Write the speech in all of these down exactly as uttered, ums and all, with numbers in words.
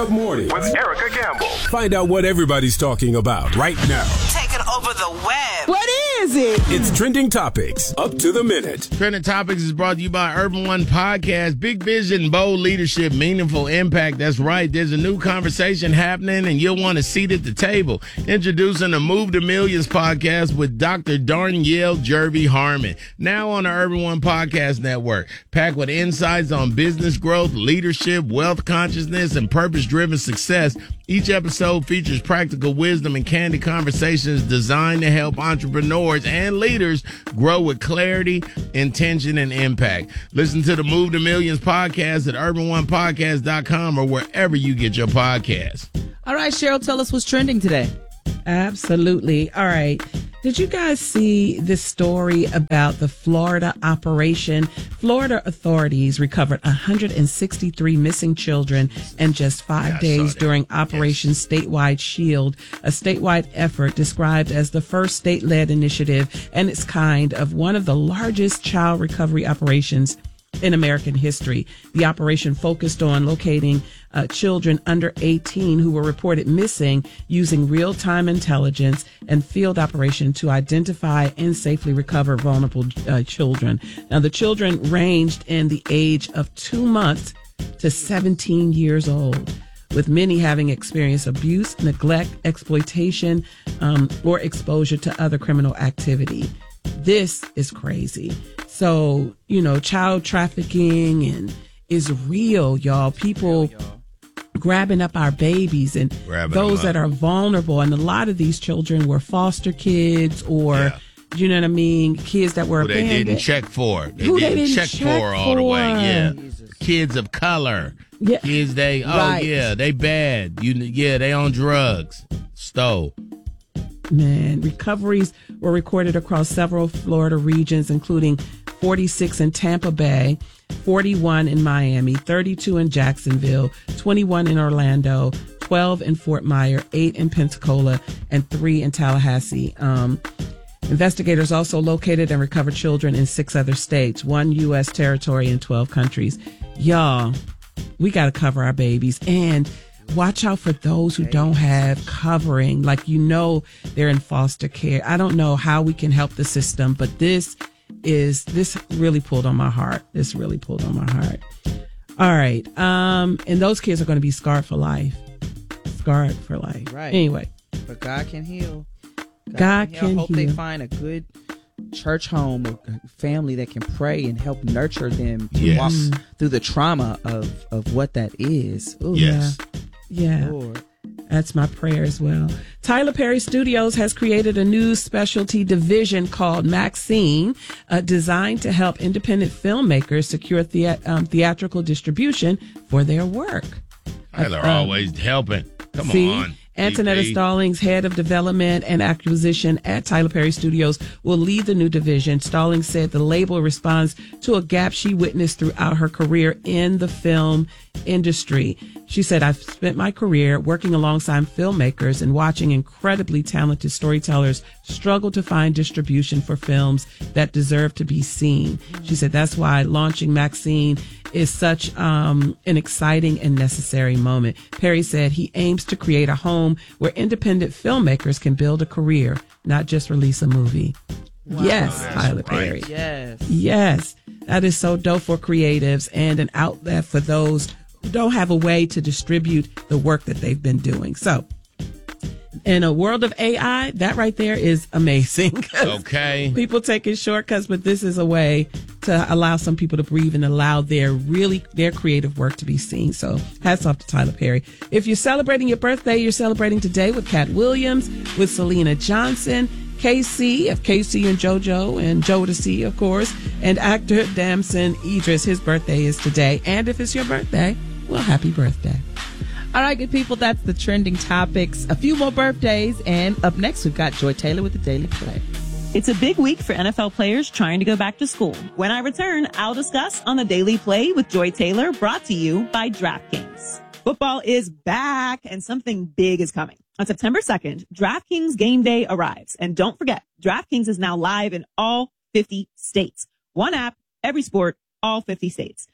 Up Morning with Erica Gamble. Find out what everybody's talking about right now. Taking over the web. What is it? It's Trending Topics, up to the minute. Trending Topics is brought to you by Urban One Podcast. Big vision, bold leadership, meaningful impact. That's right. There's a new conversation happening, and you'll want a seat at the table. Introducing the Move to Millions podcast with Doctor Darnyelle Jervey Harmon. Now on the Urban One Podcast Network. Packed with insights on business growth, leadership, wealth consciousness, and purpose-driven success. Each episode features practical wisdom and candid conversations designed to help entrepreneurs and leaders grow with clarity, intention, and impact. Listen to the Move to Millions podcast at urban one podcast dot com or wherever you get your podcasts. All right, Cheryl, tell us what's trending today. Absolutely. All right. Did you guys see this story about the Florida operation? Florida authorities recovered one hundred sixty-three missing children in just five yeah, days during Operation yes. Statewide Shield, a statewide effort described as the first state-led initiative and its kind of one of the largest child recovery operations in American history. The operation focused on locating uh, children under eighteen who were reported missing using real-time intelligence and field operation to identify and safely recover vulnerable uh, children. Now, the children ranged in the age of two months to seventeen years old, with many having experienced abuse, neglect, exploitation, um, or exposure to other criminal activity. This is crazy. So, you know, child trafficking and is real, y'all. People real, y'all. grabbing up our babies and grabbing those that are vulnerable. And a lot of these children were foster kids or, yeah. you know what I mean, kids that were Who abandoned. they didn't check for. They Who didn't, they didn't check, check for all the way. Yeah. Jesus. Kids of color. Yeah. Kids they, oh, right. yeah, they bad. You, yeah, they on drugs. Stole. Man, recoveries were recorded across several Florida regions, including forty-six in Tampa Bay, forty-one in Miami, thirty-two in Jacksonville, twenty-one in Orlando, twelve in Fort Myers, eight in Pensacola, and three in Tallahassee. Um, investigators also located and recovered children in six other states, one U S territory, and twelve countries. Y'all, we got to cover our babies and watch out for those who don't have covering. Like, you know, they're in foster care. I don't know how we can help the system, but this is, this really pulled on my heart. This really pulled on my heart. All right. Um, and those kids are going to be scarred for life. Scarred for life. Right. Anyway. But God can heal. God, God can heal. can I hope heal. they find a good church home, a family that can pray and help nurture them to Yes. walk through the trauma of, of what that is. Ooh. Yes. Yeah. Yeah, Lord. That's my prayer as well. Tyler Perry Studios has created a new specialty division called Maxine, uh, designed to help independent filmmakers secure thea- um, theatrical distribution for their work. Tyler um, always helping. Come see? on. Antonetta D P. Stallings, head of development and acquisition at Tyler Perry Studios, will lead the new division. Stallings said the label responds to a gap she witnessed throughout her career in the film industry. She said, I've spent my career working alongside filmmakers and watching incredibly talented storytellers struggle to find distribution for films that deserve to be seen. She said that's why launching Maxine is such um, an exciting and necessary moment. Perry said he aims to create a home where independent filmmakers can build a career, not just release a movie. Wow. Yes, That's Tyler right. Perry. Yes. Yes. That is so dope for creatives and an outlet for those who don't have a way to distribute the work that they've been doing. So, in a world of A I, that right there is amazing. Okay. People taking shortcuts, but this is a way to allow some people to breathe and allow their really, their creative work to be seen. So hats off to Tyler Perry. If you're celebrating your birthday, you're celebrating today with Cat Williams, with Selena Johnson, K C of K C and JoJo, and Jodeci, of course, and actor Damson Idris. His birthday is today. And if it's your birthday, well, happy birthday. All right, good people, that's the trending topics. A few more birthdays, and up next, we've got Joy Taylor with the Daily Play. It's a big week for N F L players trying to go back to school. When I return, I'll discuss on the Daily Play with Joy Taylor, brought to you by DraftKings. Football is back, and something big is coming. On September second, DraftKings Game Day arrives. And don't forget, DraftKings is now live in all fifty states. One app, every sport, all fifty states.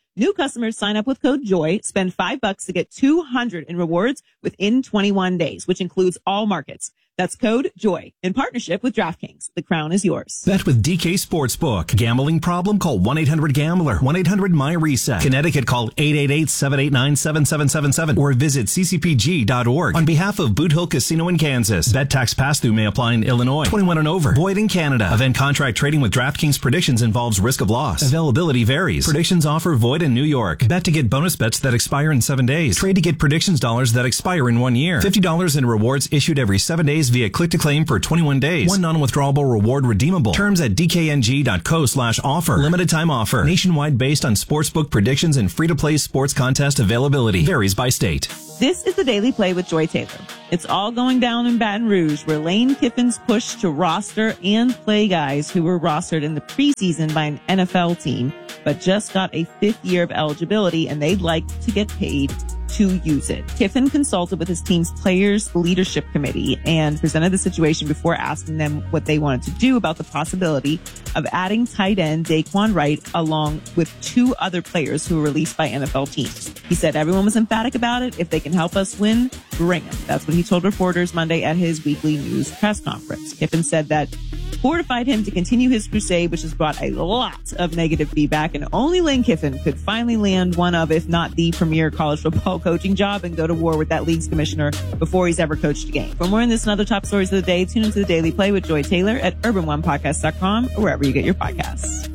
New customers sign up with code JOY, spend five bucks to get two hundred in rewards within twenty-one days, which includes all markets. That's code JOY in partnership with DraftKings. The crown is yours. Bet with D K Sportsbook. Gambling problem? Call one eight hundred gambler. one eight hundred my reset. Connecticut, call eight eight eight, seven eight nine, seven seven seven seven or visit c c p g dot org. On behalf of Boot Hill Casino in Kansas, bet tax pass-through may apply in Illinois. twenty-one and over. Void in Canada. Event contract trading with DraftKings Predictions involves risk of loss. Availability varies. Predictions offer void in New York. Bet to get bonus bets that expire in seven days. Trade to get predictions dollars that expire in one year. fifty dollars in rewards issued every seven days via click to claim for twenty-one days. One non-withdrawable reward redeemable. Terms at d k n g dot co slash offer. Limited time offer. Nationwide based on sportsbook predictions and free-to-play sports contest availability. Varies by state. This is the Daily Play with Joy Taylor. It's all going down in Baton Rouge, where Lane Kiffin's push to roster and play guys who were rostered in the preseason by an N F L team, but just got a fifth year of eligibility, and they'd like to get paid to use it. Kiffin consulted with his team's Players Leadership Committee and presented the situation before asking them what they wanted to do about the possibility of adding tight end Daquan Wright along with two other players who were released by N F L teams. He said everyone was emphatic about it. If they can help us win, bring them. That's what he told reporters Monday at his weekly news press conference. Kiffin said that fortified him to continue his crusade, which has brought a lot of negative feedback, and only Lane Kiffin could finally land one of, if not the premier college football coaching job and go to war with that league's commissioner before he's ever coached a game. For more on this and other top stories of the day, tune into the Daily Play with Joy Taylor at urban one podcast dot com or wherever you get your podcasts.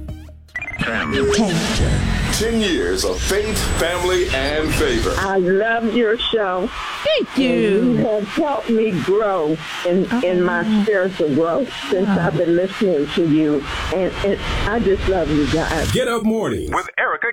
Ten years of faith, family, and favor. I love your show. Thank you. You have helped me grow in, oh. in my spiritual growth since oh. I've been listening to you. And, and I just love you guys. Get Up Morning with Erica.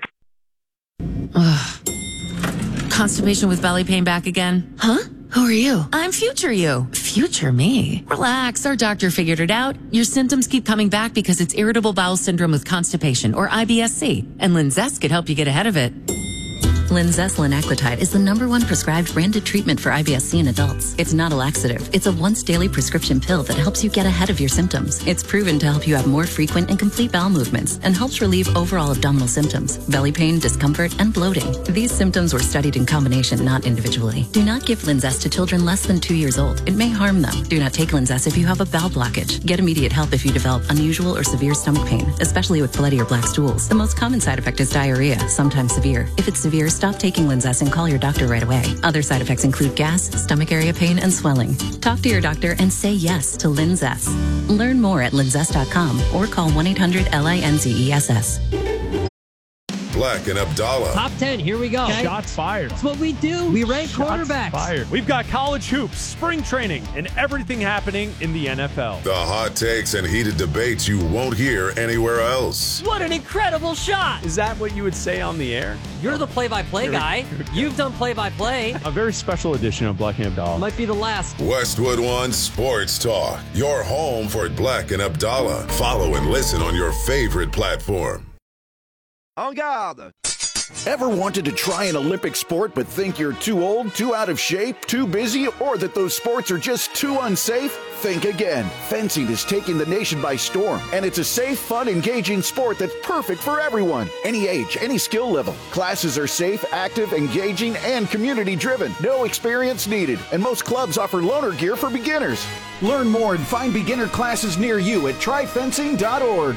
Ugh. Constipation with belly pain back again? Huh? Who are you? I'm future you. Future me? Relax, our doctor figured it out. Your symptoms keep coming back because it's irritable bowel syndrome with constipation, or I B S C, and Linzess could help you get ahead of it. Linzess linaclotide is the number one prescribed branded treatment for I B S C in adults. It's not a laxative. It's a once daily prescription pill that helps you get ahead of your symptoms. It's proven to help you have more frequent and complete bowel movements and helps relieve overall abdominal symptoms, belly pain, discomfort, and bloating. These symptoms were studied in combination, not individually. Do not give Linzess to children less than two years old. It may harm them. Do not take Linzess if you have a bowel blockage. Get immediate help if you develop unusual or severe stomach pain, especially with bloody or black stools. The most common side effect is diarrhea, sometimes severe. If it's severe, stop taking Linzess and call your doctor right away. Other side effects include gas, stomach area pain, and swelling. Talk to your doctor and say yes to Linzess. Learn more at linzess dot com or call one eight hundred L I N Z E S S. Black and Abdallah. Top ten, here we go. Okay. Shots fired. That's what we do. We rank Shots quarterbacks. Fired. We've got college hoops, spring training, and everything happening in the N F L. The hot takes and heated debates you won't hear anywhere else. What an incredible shot. Is that what you would say on the air? You're the play-by-play guy. You've done play-by-play. A very special edition of Black and Abdallah. Might be the last. Westwood One Sports Talk. Your home for Black and Abdallah. Follow and listen on your favorite platform. En garde. Ever wanted to try an Olympic sport but think you're too old, too out of shape, too busy, or that those sports are just too unsafe? Think again. Fencing is taking the nation by storm, and it's a safe, fun, engaging sport that's perfect for everyone. Any age, any skill level. Classes are safe, active, engaging, and community-driven. No experience needed, and most clubs offer loaner gear for beginners. Learn more and find beginner classes near you at try fencing dot org.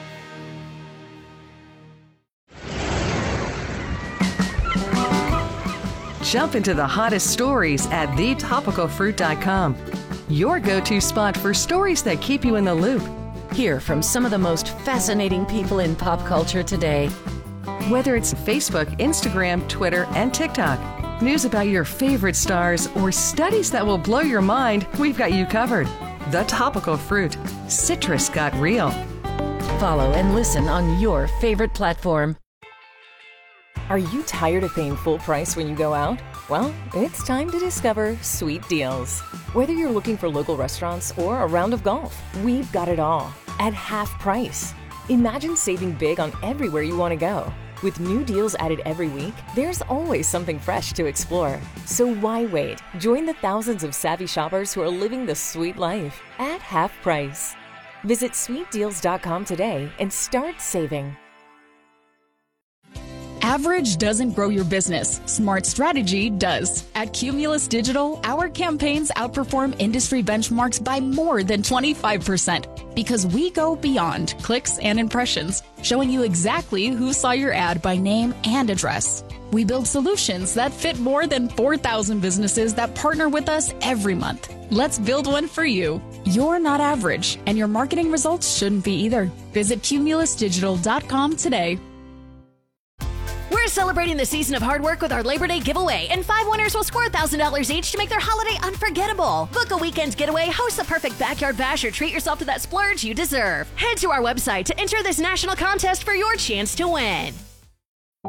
Jump into the hottest stories at the topical fruit dot com. Your go-to spot for stories that keep you in the loop. Hear from some of the most fascinating people in pop culture today. Whether it's Facebook, Instagram, Twitter, and TikTok, news about your favorite stars, or studies that will blow your mind, we've got you covered. The Topical Fruit. Citrus got real. Follow and listen on your favorite platform. Are you tired of paying full price when you go out? Well, it's time to discover Sweet Deals. Whether you're looking for local restaurants or a round of golf, we've got it all at half price. Imagine saving big on everywhere you want to go. With new deals added every week, there's always something fresh to explore. So why wait? Join the thousands of savvy shoppers who are living the sweet life at half price. Visit sweet deals dot com today and start saving. Average doesn't grow your business. Smart strategy does. At Cumulus Digital, our campaigns outperform industry benchmarks by more than twenty-five percent because we go beyond clicks and impressions, showing you exactly who saw your ad by name and address. We build solutions that fit more than four thousand businesses that partner with us every month. Let's build one for you. You're not average, and your marketing results shouldn't be either. Visit cumulus digital dot com today. We're celebrating the season of hard work with our Labor Day giveaway, and five winners will score one thousand dollars each to make their holiday unforgettable. Book a weekend getaway, host the perfect backyard bash, or treat yourself to that splurge you deserve. Head to our website to enter this national contest for your chance to win.